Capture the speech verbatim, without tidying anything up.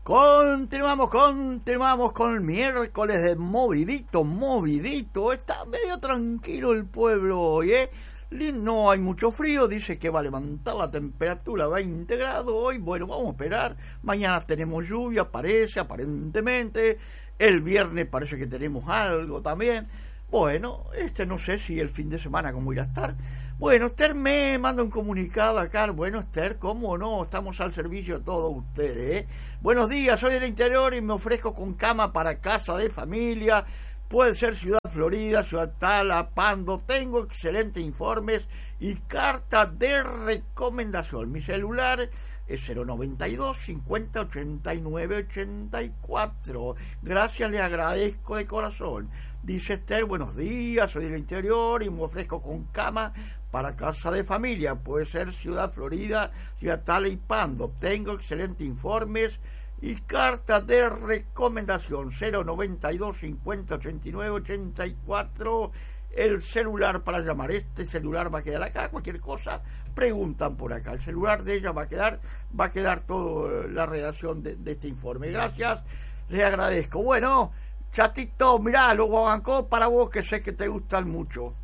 Continuamos, continuamos con el miércoles de movidito, movidito. Está medio tranquilo el pueblo hoy, ¿eh? No hay mucho frío, dice que va a levantar la temperatura a veinte grados hoy. Bueno, vamos a esperar. Mañana tenemos lluvia, parece, aparentemente. El viernes parece que tenemos algo también. Bueno, este no sé si el fin de semana cómo irá a estar. Bueno, Esther me manda un comunicado acá. Bueno, Esther, cómo no, estamos al servicio de todos ustedes, ¿eh? Buenos días, soy del interior y me ofrezco con cama para casa de familia. Puede ser Ciudad Florida, Ciudad Tala, Pando. Tengo excelentes informes y cartas de recomendación. Mi celular es cero noventa y dos, cincuenta, ochenta y nueve, ochenta y cuatro. Gracias, le agradezco de corazón. Dice Esther, buenos días, soy del interior y me ofrezco con cama para casa de familia. Puede ser Ciudad Florida, Ciudad Tala y Pando. Tengo excelentes informes y cartas de recomendación. Cero noventa y dos, cincuenta, ochenta y nueve, ochenta y cuatro. El celular para llamar. Este celular va a quedar acá. Cualquier cosa preguntan por acá. El celular de ella va a quedar, va a quedar toda la redacción de, de este informe. Gracias, le agradezco. Bueno, chatito, mirá, lo guabancó para vos que sé que te gustan mucho.